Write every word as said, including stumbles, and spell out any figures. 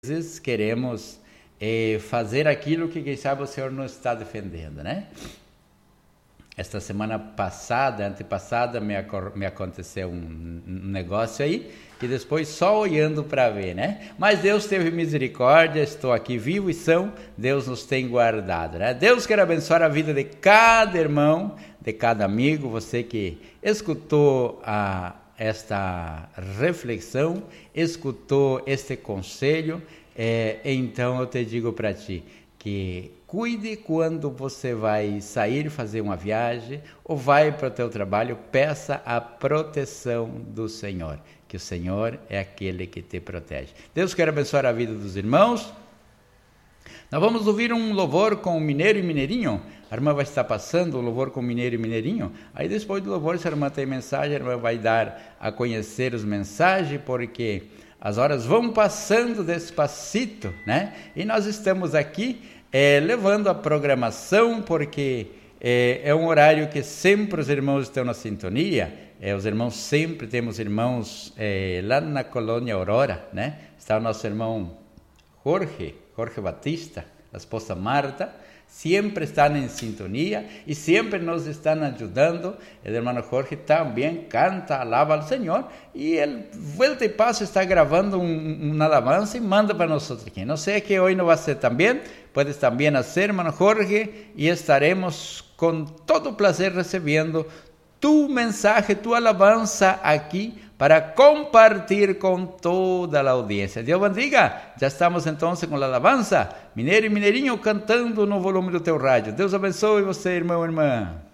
vezes queremos eh, fazer aquilo que, quem sabe, o Senhor não está defendendo, né? Esta semana passada, antepassada, me, me aconteceu um, um negócio aí, que depois só olhando para ver, né? Mas Deus teve misericórdia, estou aqui vivo e são, Deus nos tem guardado, né? Deus quer abençoar a vida de cada irmão, de cada amigo, você que escutou a esta reflexão, escutou este conselho, é, então eu te digo para ti, que cuide quando você vai sair fazer uma viagem ou vai para o teu trabalho, peça a proteção do Senhor, que o Senhor é aquele que te protege. Deus quer abençoar a vida dos irmãos. Nós vamos ouvir um louvor com Mineiro e Mineirinho. A irmã vai estar passando o louvor com Mineiro e Mineirinho. Aí depois do louvor, se a irmã tem mensagem, a irmã vai dar a conhecer os mensagens, porque as horas vão passando despacito, né? E nós estamos aqui é, levando a programação, porque é, é um horário que sempre os irmãos estão na sintonia. É, os irmãos sempre, temos irmãos é, lá na colônia Aurora, né? Está o nosso irmão Jorge, Jorge Batista, a esposa Marta, sempre estão em sintonia e sempre nos estão ajudando. O irmão Jorge também canta, alaba ao Senhor, e ele, vuelta e passo, está gravando um, uma alabança e manda para nós aqui. Não sei que hoje não vai ser também, puedes também ser, irmão Jorge, e estaremos com todo o prazer recebendo tu mensagem, tu alabança aqui, para compartir com toda a audiência. Deus bendiga. Já estamos então com a alabança. Mineiro e Mineirinho cantando no volume do teu rádio. Deus abençoe você, irmão e irmã.